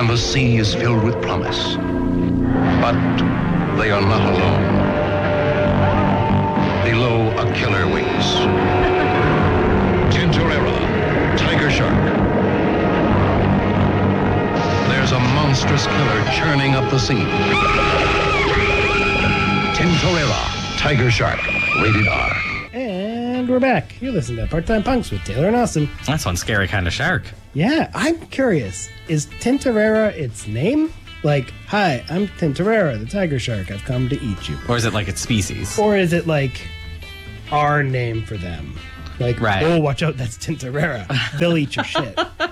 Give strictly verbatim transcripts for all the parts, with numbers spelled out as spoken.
and the sea is filled with promise. But they are not alone. Below a killer waits. Tintorera, tiger shark. There's a monstrous killer churning up the sea. Tintorera, tiger shark, rated R. And we're back. You're listening to Part-Time Punks with Taylor and Austin. That's one scary kind of shark. Yeah, I'm curious. Is Tintorera its name? Like, hi, I'm Tintorera, the tiger shark. I've come to eat you. Or is it like its species? Or is it like our name for them? Like, right. Oh, watch out, that's Tintorera. They'll eat your shit.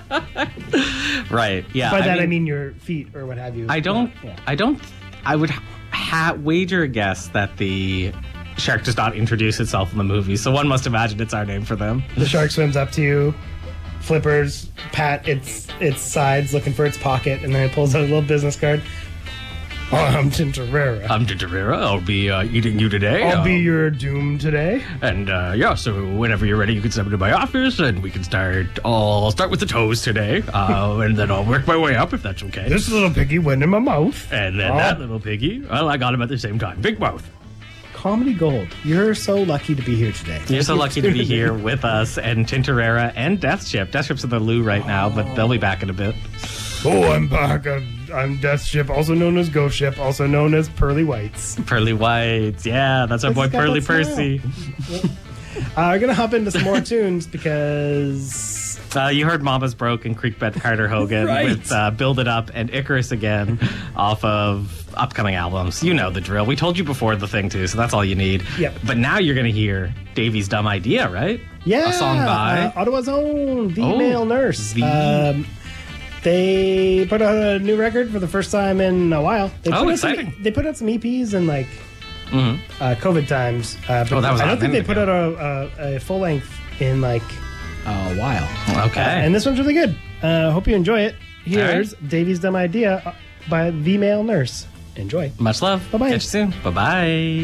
Right, yeah. By I that mean, I mean your feet or what have you. I don't, Yeah. I don't, I would ha- wager a guess that the shark does not introduce itself in the movie, so one must imagine it's our name for them. The shark swims up to you, flippers, pat its its sides looking for its pocket, and then it pulls out a little business card. Oh, I'm Tintorera. I'm Tintorera. I'll be uh, eating you today. I'll uh, be your doom today. And uh, yeah, so whenever you're ready, you can step into my office, and we can start. I'll start with the toes today, uh, and then I'll work my way up if that's okay. This little piggy went in my mouth. And then Oh. that little piggy. Well, I got him at the same time. Big mouth. Comedy gold. You're so lucky to be here today. You're so lucky to be here with us and Tintorera and Deathship. Deathship's in the loo right now, but they'll be back in a bit. Oh, I'm back. I'm, I'm Death Ship, also known as Ghost Ship, also known as Pearly Whites. Pearly Whites. Yeah, that's our boy He's got Pearly that smile. Percy. Uh, we're going to hop into some more tunes because... Uh, you heard Mama's Broke and Creekbed Carter Hogan Right. with uh, Build It Up and Icarus Again off of upcoming albums. You know the drill. We told you before the thing, too, so that's all you need. Yep. But now you're going to hear Davy's Dumb Idea, right? Yeah. A song by... Uh, Ottawa's own, The Oh, Male Nurse. The- Um, they put out a new record for the first time in a while. They Oh, put out exciting. Some, they put out some E Ps in, like, Mhm. uh, COVID times. Uh, but Oh, that was I a don't think they minute put ago. out a, a, a full length in, like, a while. Okay. Uh, and this one's really good. Uh, hope you enjoy it. Here's Davy's Dumb Idea by The Male Nurse. Enjoy. Much love. Bye-bye. Catch you soon. Bye-bye.